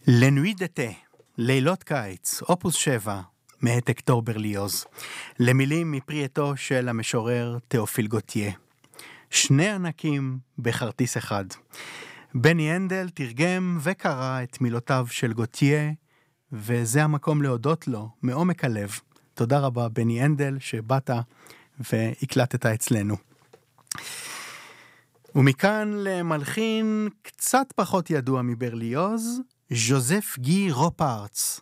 לנוי דתה, לילות קיץ, אופוס 7, מאת הקטור ברליוז, למילים מפרי עטו של המשורר תיאופיל גוטיה. שני ענקים בכרטיס אחד. בני הנדל תרגם וקרא את מילותיו של גוטיה, וזה המקום להודות לו מעומק הלב. תודה רבה בני הנדל שבאת והקלטת אצלנו. ומכאן למלחין קצת פחות ידוע מברליוז, ז'וזף גי רופארץ,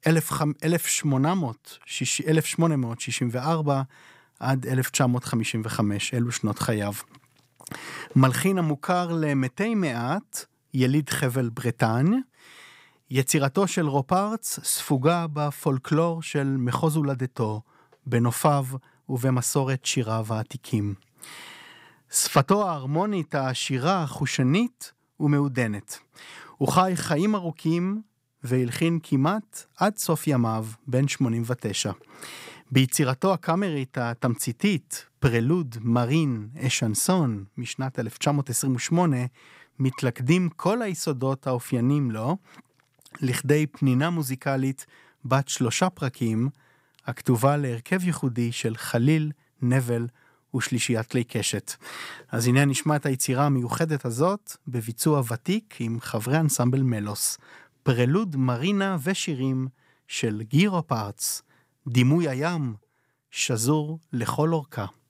1864 עד 1955, אלו שנות חייו. מלחין המוכר למתי מעט, יליד חבל ברטן. יצירתו של רופארץ ספוגה בפולקלור של מחוז הולדתו, בנופיו ובמסורת שיריו העתיקים. שפתו ההרמונית, העשירה, החושנית ומעודנת. הוא חי חיים ארוכים והלחין כמעט עד סוף ימיו, בן 89. ביצירתו הקאמרית התמציתית, פרלוד מרין אשנסון, משנת 1928, מתלכדים כל היסודות האופיינים לו, לכדי פנינה מוזיקלית בת 3 פרקים, הכתובה להרכב ייחודי של חליל, נבל ושלישיית כלי קשת. אז הנה נשמע את היצירה המיוחדת הזאת בביצוע ותיק עם חברי אנסמבל מלוס. פרלוד מרינה ושירים של גי רופארץ, דימוי הים, שזור לכל אורכה.